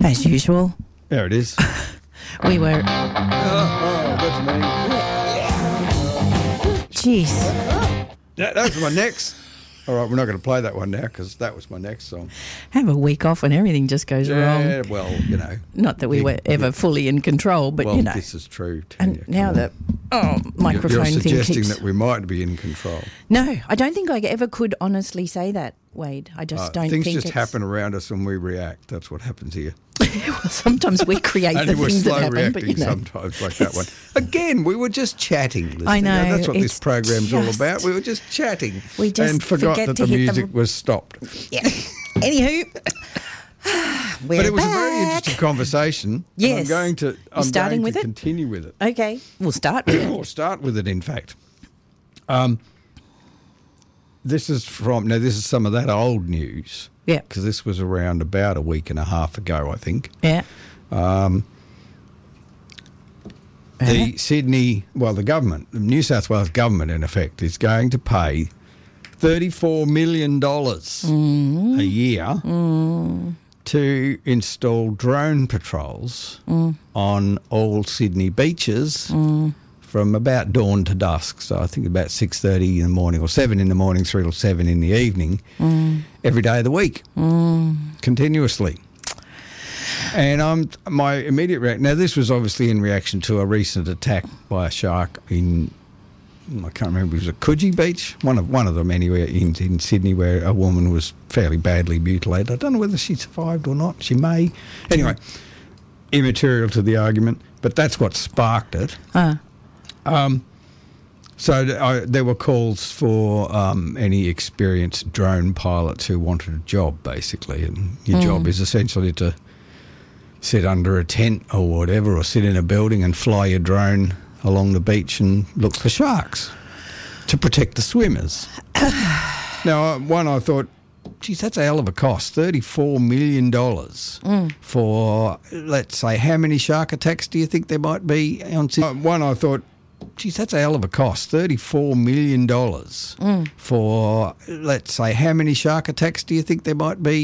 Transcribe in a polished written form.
As usual. There it is. We were... That's me. Jeez. That's my next. All right, we're not going to play that one now because that was my next song. Have a week off when everything just goes Yeah, wrong. well, you know. Not that we were ever fully in control, but Well, you know. this is true, Tanya. And now the microphone You're thing suggesting keeps... that we might be in control. No, I don't think I ever could honestly say that, Wade. I just don't things think just happen around us and we react. That's what happens here. Well, sometimes we create Only the we're things slow that happen, reacting but you know. sometimes, like that one. Again, we were just chatting. Listening. I know, That's what this it's program's all just- about. We were just chatting. We just and forgot forget that to the hit the- music was stopped. Yeah. Anywho, we're But it was a back. very interesting conversation. and Yes. I'm going to starting with it? continue with it. Okay, we'll start with it. Or start with it, in fact. This is some of that old news. Yeah. Because this was around about a week and a half ago, I think. Yeah. The government, the New South Wales government, in effect, is going to pay $34 million a year to install drone patrols on all Sydney beaches from about dawn to dusk. So I think about 6:30 in the morning or 7 in the morning through till 7 in the evening every day of the week, continuously. And my immediate reaction... Now, this was obviously in reaction to a recent attack by a shark in... I can't remember, it was at Coogee Beach, one of them anywhere in Sydney, where a woman was fairly badly mutilated. I don't know whether she survived or not. She may. Anyway, immaterial to the argument, but that's what sparked it. So there were calls for any experienced drone pilots who wanted a job, basically, and your job is essentially to sit under a tent or whatever, or sit in a building and fly your drone along the beach and look for sharks to protect the swimmers. Now, I thought, geez, that's a hell of a cost, $34 million for, let's say, how many shark attacks do you think there might be on Sydney? I thought, geez, that's a hell of a cost, $34 million for, let's say, how many shark attacks do you think there might be